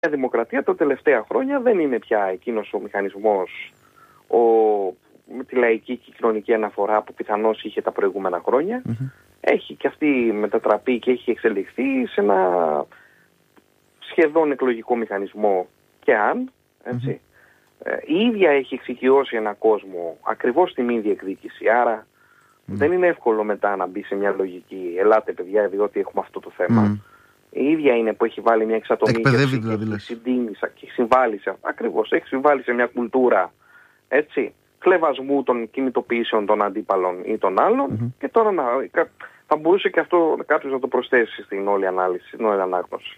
Δημοκρατία τα τελευταία χρόνια δεν είναι πια εκείνος ο μηχανισμός με τη λαϊκή και κοινωνική αναφορά που πιθανώς είχε τα προηγούμενα χρόνια. Έχει και αυτή μετατραπεί και έχει εξελιχθεί σε ένα σχεδόν εκλογικό μηχανισμό και αν, έτσι. Η ίδια έχει εξοικειώσει ένα κόσμο ακριβώς στην ίδια εκδίκηση. Άρα δεν είναι εύκολο μετά να μπει σε μια λογική «ελάτε παιδιά, διότι έχουμε αυτό το θέμα». Η ίδια είναι που έχει βάλει μια εξατομίκευση και συμβάλλει σε, ακριβώς, έχει συμβάλλει σε μια κουλτούρα, έτσι, κλεβασμού των κινητοποιήσεων των αντίπαλων ή των άλλων και τώρα θα μπορούσε και αυτό κάποιος να το προσθέσει στην όλη ανάλυση, στην όλη ανάγνωση.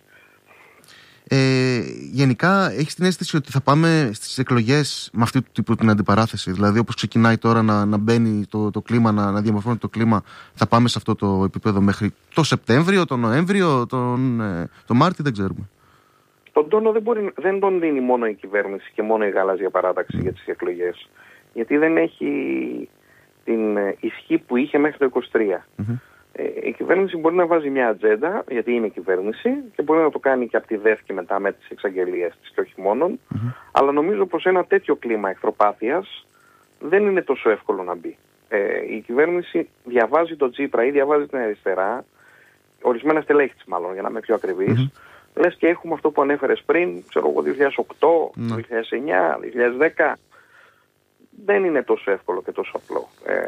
Γενικά έχεις την αίσθηση ότι θα πάμε στις εκλογές με αυτή του τύπου την αντιπαράθεση? Δηλαδή όπως ξεκινάει τώρα να μπαίνει το κλίμα, να διαμορφώνεται το κλίμα, θα πάμε σε αυτό το επίπεδο μέχρι το Σεπτέμβριο, τον Νοέμβριο, τον Μάρτιο, δεν ξέρουμε. Τον τόνο δεν τον δίνει μόνο η κυβέρνηση και μόνο η γαλάζια παράταξη για τις εκλογές, γιατί δεν έχει την ισχύ που είχε μέχρι το 23. Η κυβέρνηση μπορεί να βάζει μια ατζέντα, γιατί είναι κυβέρνηση, και μπορεί να το κάνει και από τη ΔΕΘ και μετά με τις εξαγγελίες της και όχι μόνον. Αλλά νομίζω πως ένα τέτοιο κλίμα εχθροπάθειας δεν είναι τόσο εύκολο να μπει. Η κυβέρνηση διαβάζει τον Τσίπρα ή διαβάζει την αριστερά, ορισμένα στελέχη της μάλλον, για να είμαι πιο ακριβής. Λες και έχουμε αυτό που ανέφερες πριν, ξέρω εγώ, 2008, 2009, 2010. Δεν είναι τόσο εύκολο και τόσο απλό.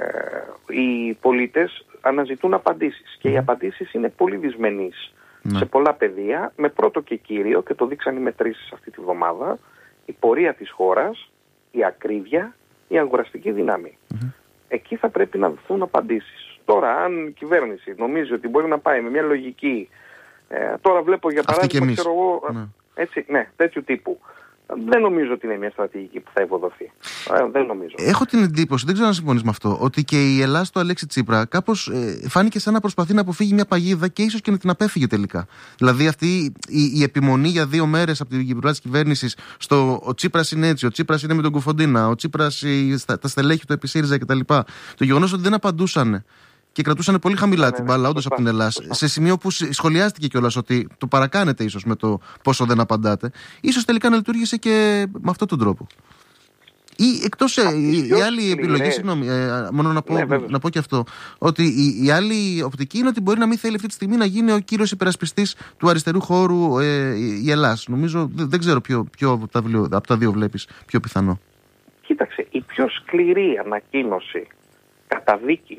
Οι πολίτες αναζητούν απαντήσεις και οι απαντήσεις είναι πολύ δυσμενείς σε πολλά πεδία, με πρώτο και κύριο, και το δείξαν οι μετρήσεις αυτή τη βδομάδα, η πορεία της χώρας, η ακρίβεια, η αγοραστική δύναμη. Εκεί θα πρέπει να δοθούν απαντήσεις. Τώρα, αν η κυβέρνηση νομίζει ότι μπορεί να πάει με μια λογική, τώρα βλέπω για παράδειγμα, ξέρω εγώ, τέτοιου τύπου. Δεν νομίζω ότι είναι μια στρατηγική που θα υποδοθεί. Δεν νομίζω. Έχω την εντύπωση, δεν ξέρω αν συμφωνείς με αυτό, ότι και η Ελλάδα στο Αλέξη Τσίπρα κάπως φάνηκε σαν να προσπαθεί να αποφύγει μια παγίδα και ίσως και να την απέφυγε τελικά. Δηλαδή αυτή η επιμονή για 2 μέρες από την πλευρά της κυβέρνησης στο ο Τσίπρας είναι έτσι, ο Τσίπρας είναι με τον Κοφοντίνα, ο Τσίπρας τα στελέχη του επί ΣΥΡΙΖΑ κτλ. Το γεγονός ότι δεν απαντούσαν και κρατούσαν πολύ χαμηλά την μπάλα, όντως από την Ελλάδα, σε σημείο που σχολιάστηκε κιόλας ότι το παρακάνετε ίσως με το πόσο δεν απαντάτε, ίσως τελικά να λειτουργήσε και με αυτόν τον τρόπο. Ή εκτός η άλλη επιλογή, συγγνώμη, μόνο να πω και αυτό, ότι η άλλη οπτική είναι ότι μπορεί να μην θέλει αυτή τη στιγμή να γίνει ο κύριος υπερασπιστής του αριστερού χώρου η Ελλάς. Νομίζω, δεν ξέρω ποιο από τα δύο βλέπεις πιο πιθανό. Κοίταξε, η πιο σκληρή ανακοίνωση καταδίκης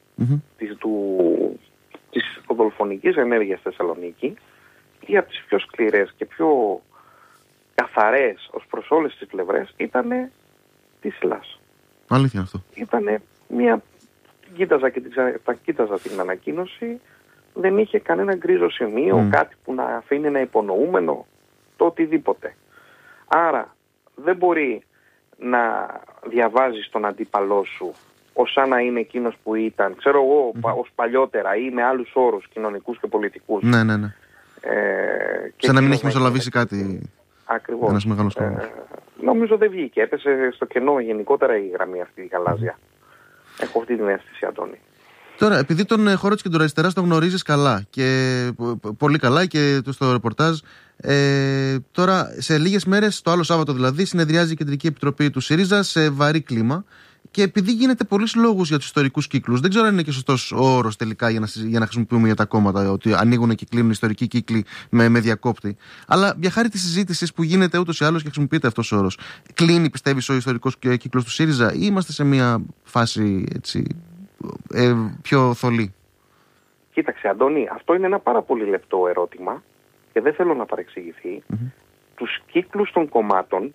της δολοφονικής ενέργειας στη Θεσσαλονίκη, ή από τις πιο σκληρές και πιο καθαρές ως προς όλες τις πλευρές, ήταν της Ελλάς. Αλήθεια αυτό. Ήτανε μια... Κοίταζα την ανακοίνωση, δεν είχε κανένα γκρίζο σημείο, κάτι που να αφήνει ένα υπονοούμενο, το οτιδήποτε. Άρα δεν μπορεί να διαβάζεις τον αντίπαλό σου ως σαν να είναι εκείνος που ήταν, ξέρω εγώ, ως παλιότερα ή με άλλους όρους κοινωνικούς και πολιτικούς. Ναι. Σαν να μην έχει μεσολαβήσει κάτι. Ακριβώς. Ένας μεγάλος χρόνος. Νομίζω δεν βγήκε. Έπεσε στο κενό γενικότερα η γραμμή αυτή η γαλάζια. Έχω αυτή την αίσθηση, Αντώνη. Τώρα, επειδή τον χώρο της κεντροαριστεράς τον γνωρίζεις καλά και πολύ καλά και στο ρεπορτάζ, τώρα σε λίγες μέρες, το άλλο Σάββατο δηλαδή, συνεδριάζει η Κεντρική Επιτροπή του ΣΥΡΙΖΑ σε βαρύ κλίμα. Και επειδή γίνεται πολλής λόγος για τους ιστορικούς κύκλους, δεν ξέρω αν είναι και σωστός ο όρος τελικά για να χρησιμοποιούμε για τα κόμματα, ότι ανοίγουν και κλείνουν ιστορικοί κύκλοι με διακόπτη. Αλλά για χάρη της συζήτησης που γίνεται ούτως ή άλλως και χρησιμοποιείται αυτός ο όρος, κλείνει, πιστεύεις, ο ιστορικός κύκλος του ΣΥΡΙΖΑ, ή είμαστε σε μια φάση έτσι, πιο θολή? Κοίταξε, Αντώνη, αυτό είναι ένα πάρα πολύ λεπτό ερώτημα και δεν θέλω να παρεξηγηθεί. Τους κύκλους των κομμάτων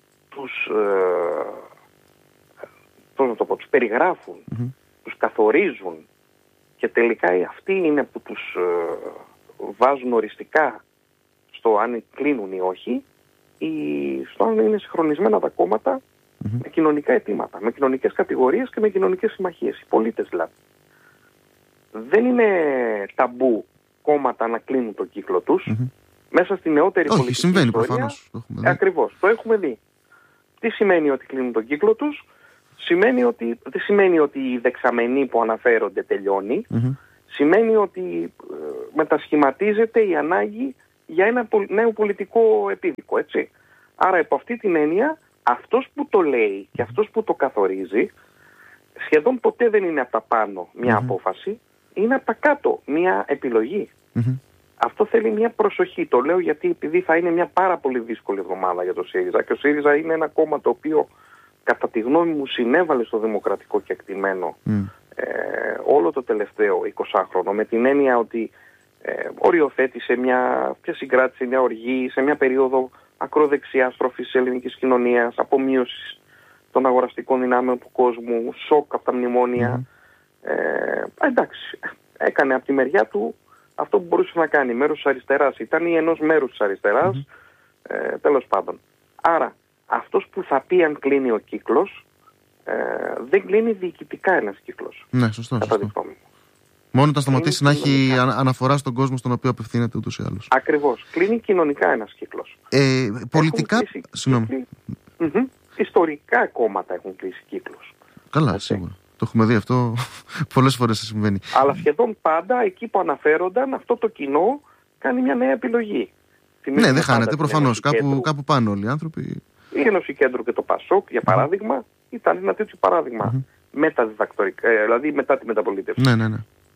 τους περιγράφουν, τους καθορίζουν και τελικά αυτοί είναι που τους βάζουν οριστικά στο αν κλείνουν ή όχι, ή στο αν είναι συγχρονισμένα τα κόμματα με κοινωνικά αιτήματα, με κοινωνικές κατηγορίες και με κοινωνικές συμμαχίες, οι πολίτες δηλαδή. Δεν είναι ταμπού κόμματα να κλείνουν τον κύκλο τους. Μέσα στη νεότερη πολιτική συμβαίνει, ιστορία, προφανώς, ακριβώς, το έχουμε δει. Τι σημαίνει ότι κλείνουν τον κύκλο τους? Δεν σημαίνει ότι η δεξαμενή που αναφέρονται τελειώνει. Σημαίνει ότι μετασχηματίζεται η ανάγκη για ένα νέο πολιτικό επίδικο, έτσι. Άρα, υπό αυτή την έννοια, αυτός που το λέει και αυτός που το καθορίζει, σχεδόν ποτέ δεν είναι από τα πάνω μια απόφαση, είναι από τα κάτω μια επιλογή. Αυτό θέλει μια προσοχή. Το λέω γιατί επειδή θα είναι μια πάρα πολύ δύσκολη εβδομάδα για το ΣΥΡΙΖΑ και ο ΣΥΡΙΖΑ είναι ένα κόμμα το οποίο κατά τη γνώμη μου συνέβαλε στο δημοκρατικό κεκτημένο όλο το τελευταίο 20χρονο, με την έννοια ότι οριοθέτησε και συγκράτησε μια οργή σε μια περίοδο ακροδεξιά στροφής της ελληνικής κοινωνίας, απομείωσης των αγοραστικών δυνάμεων του κόσμου, σοκ από τα μνημόνια. Εντάξει, έκανε από τη μεριά του αυτό που μπορούσε να κάνει. Μέρος της αριστεράς ήταν ή ενός μέρους της αριστεράς, τέλος πάντων. Άρα, αυτός που θα πει αν κλείνει ο κύκλος, δεν κλείνει διοικητικά ένας κύκλος. Ναι, σωστό. Μόνο όταν σταματήσει να έχει αναφορά στον κόσμο στον οποίο απευθύνεται ούτως ή άλλως. Ακριβώς. Κλείνει κοινωνικά ένας κύκλος. Πολιτικά. Συγγνώμη. Ιστορικά κόμματα έχουν κλείσει κύκλους. Καλά, σίγουρα. Το έχουμε δει αυτό πολλές φορές συμβαίνει. Αλλά σχεδόν πάντα εκεί που αναφέρονταν, αυτό το κοινό κάνει μια νέα επιλογή. Ναι, δεν χάνεται προφανώς. Κάπου πάνε όλοι οι άνθρωποι. Η Ένωση Κέντρου και το ΠΑΣΟΚ, για παράδειγμα, ήταν ένα τέτοιο παράδειγμα. Δηλαδή μετά τη μεταπολίτευση. Ναι.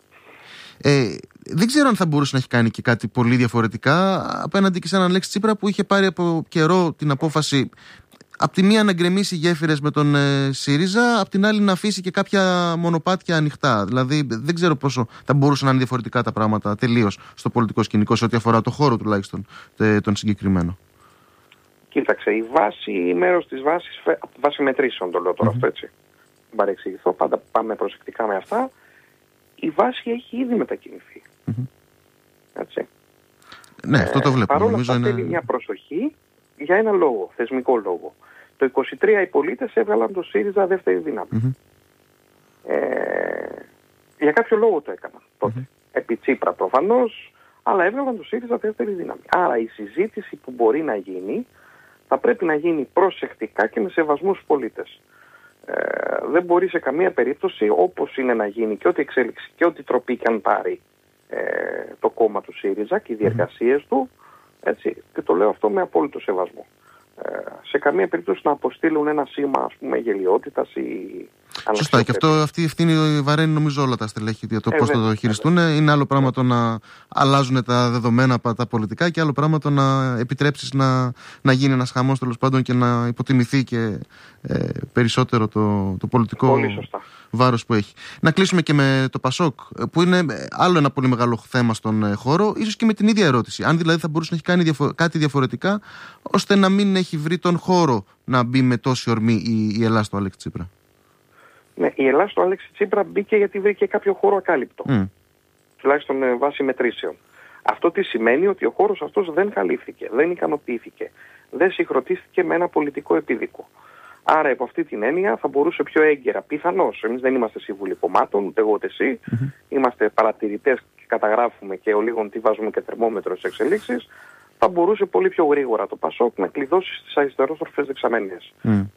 Δεν ξέρω αν θα μπορούσε να έχει κάνει και κάτι πολύ διαφορετικά απέναντι και σε έναν Αλέξη Τσίπρα που είχε πάρει από καιρό την απόφαση απ' τη μία να γκρεμίσει γέφυρες με τον ΣΥΡΙΖΑ, απ' την άλλη να αφήσει και κάποια μονοπάτια ανοιχτά. Δηλαδή δεν ξέρω πόσο θα μπορούσαν να είναι διαφορετικά τα πράγματα τελείως στο πολιτικό σκηνικό σε ό,τι αφορά το χώρο τουλάχιστον τον συγκεκριμένο. Κοίταξε, η μέρος της βάση μετρήσεων το λέω τώρα αυτό, έτσι. Δεν παρεξηγηθώ, πάντα πάμε προσεκτικά με αυτά. Η βάση έχει ήδη μετακινηθεί. Έτσι. Ναι, αυτό το βλέπω. Παρόλα αυτά θέλει μια προσοχή για ένα λόγο, θεσμικό λόγο. Το 23 οι πολίτες έβγαλαν το ΣΥΡΙΖΑ δεύτερη δύναμη. Για κάποιο λόγο το έκαναν τότε. Επί Τσίπρα προφανώς, αλλά έβγαλαν το ΣΥΡΙΖΑ δεύτερη δύναμη. Άρα η συζήτηση που μπορεί να γίνει θα πρέπει να γίνει προσεκτικά και με σεβασμό στους πολίτες. Δεν μπορεί σε καμία περίπτωση, όπως είναι να γίνει και ό,τι εξέλιξη και ό,τι τροπή και αν πάρει το κόμμα του ΣΥΡΙΖΑ και οι διεργασίες του, έτσι, και το λέω αυτό με απόλυτο σεβασμό. Σε καμία περίπτωση να αποστείλουν ένα σήμα, ας πούμε, γελιότητας ή σωστά, και αυτή η ευθύνη βαραίνει νομίζω όλα τα στελέχη για το πώς θα το χειριστούν. Είναι άλλο πράγμα το να αλλάζουν τα δεδομένα τα πολιτικά και άλλο πράγμα το να επιτρέψεις να γίνει ένας χαμός τέλος πάντων και να υποτιμηθεί και περισσότερο το πολιτικό βάρος που έχει. Να κλείσουμε και με το ΠΑΣΟΚ, που είναι άλλο ένα πολύ μεγάλο θέμα στον χώρο, ίσως και με την ίδια ερώτηση. Αν δηλαδή θα μπορούσε να έχει κάνει κάτι διαφορετικά, ώστε να μην έχει βρει τον χώρο να μπει με τόση ορμή η Ελλάδα στο Αλέξη Τσίπρα. Ναι, η Ελλάδα στο Αλέξη Τσίπρα μπήκε γιατί βρήκε κάποιο χώρο ακάλυπτο. Τουλάχιστον βάσει μετρήσεων. Αυτό τι σημαίνει? Ότι ο χώρος αυτός δεν καλύφθηκε, δεν ικανοποιήθηκε, δεν συγχρονίστηκε με ένα πολιτικό επίδικο. Άρα, υπό αυτή την έννοια, θα μπορούσε πιο έγκαιρα, πιθανώς, εμείς δεν είμαστε σύμβουλοι κομμάτων, ούτε εγώ ούτε εσύ, είμαστε παρατηρητές και καταγράφουμε και ολίγων τι βάζουμε και θερμόμετρο στις εξελίξεις, θα μπορούσε πολύ πιο γρήγορα το ΠΑΣΟΚ να κλειδώσει στις αριστερόστροφες δεξαμενές.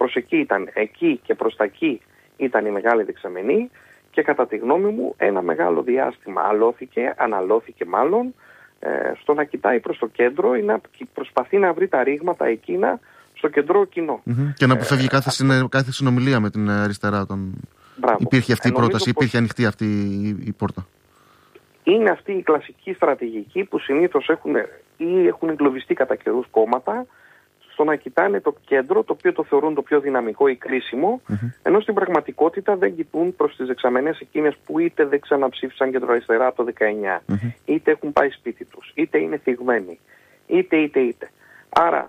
Εκεί και προς τα εκεί ήταν η μεγάλη δεξαμενή και κατά τη γνώμη μου ένα μεγάλο διάστημα αναλώθηκε μάλλον στο να κοιτάει προς το κέντρο ή να προσπαθεί να βρει τα ρήγματα εκείνα στο κεντρό κοινό. Και να αποφεύγει κάθε συνομιλία με την αριστερά. Υπήρχε αυτή η πρόταση, υπήρχε ανοιχτή αυτή η πόρτα. Είναι αυτή η κλασική στρατηγική που συνήθως έχουν εγκλωβιστεί κατά καιρούς κόμματα στο να κοιτάνε το κέντρο, το οποίο το θεωρούν το πιο δυναμικό ή κρίσιμο, ενώ στην πραγματικότητα δεν κοιτούν προς τις δεξαμενές εκείνες που είτε δεν ξαναψήφισαν κεντροαριστερά το 19, είτε έχουν πάει σπίτι τους, είτε είναι θυγμένοι, είτε. Άρα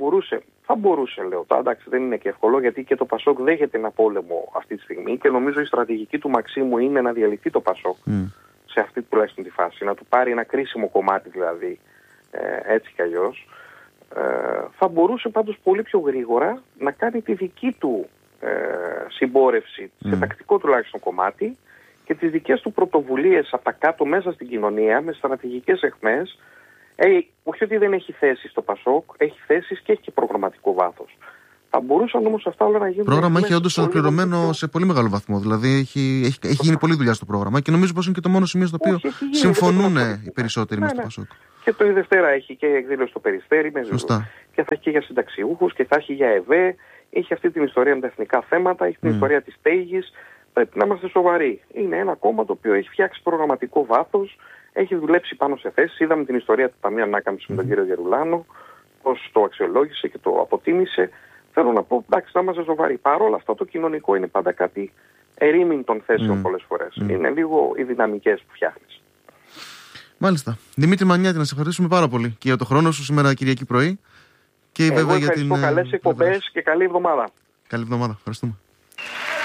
θα μπορούσε λέω, εντάξει δεν είναι και εύκολο γιατί και το ΠΑΣΟΚ δέχεται ένα πόλεμο αυτή τη στιγμή και νομίζω η στρατηγική του Μαξίμου είναι να διαλυθεί το ΠΑΣΟΚ σε αυτή τουλάχιστον τη φάση, να του πάρει ένα κρίσιμο κομμάτι δηλαδή, έτσι κι αλλιώς. Θα μπορούσε πάντως πολύ πιο γρήγορα να κάνει τη δική του συμπόρευση σε τακτικό τουλάχιστον κομμάτι και τις δικές του πρωτοβουλίες από τα κάτω μέσα στην κοινωνία με στρατηγικές αιχμές. Όχι ότι δεν έχει θέση στο ΠΑΣΟΚ, έχει θέσεις και έχει και προγραμματικό βάθος. Θα μπορούσαν όμως αυτά όλα να γίνουν. Το πρόγραμμα έχει όντως ολοκληρωμένο σε πολύ μεγάλο βαθμό. Δηλαδή έχει γίνει πολλή δουλειά στο πρόγραμμα και νομίζω πως είναι και το μόνο σημείο στο οποίο συμφωνούν οι περισσότεροι μέσα στο ΠΑΣΟΚ. Και το η Δευτέρα έχει και εκδήλωση στο Περιστέρι, και θα έχει και για συνταξιούχους και θα έχει για ΕΒΕ. Έχει αυτή την ιστορία με τα εθνικά θέματα, έχει την ιστορία της στέγης. Πρέπει να είμαστε σοβαροί. Είναι ένα κόμμα το οποίο έχει φτιάξει προγραμματικό βάθος, έχει δουλέψει πάνω σε θέσεις. Είδαμε την ιστορία του Ταμείου Ανάκαμψης με τον κύριο Γερουλάνο, πώς το αξιολόγησε και το αποτίμησε. Θέλω να πω, εντάξει, να είμαστε σοβαροί. Παρ' όλα αυτά, το κοινωνικό είναι πάντα κάτι ερήμην των θέσεων πολλές φορές. Είναι λίγο οι δυναμικές που φτιάχνεις. Μάλιστα. Δημήτρη Μανιάτη, να σε ευχαριστούμε πάρα πολύ και για το χρόνο σου σήμερα Κυριακή πρωί. Και βέβαια για την. Καλές εκπομπές και καλή εβδομάδα. Καλή εβδομάδα. Ευχαριστούμε.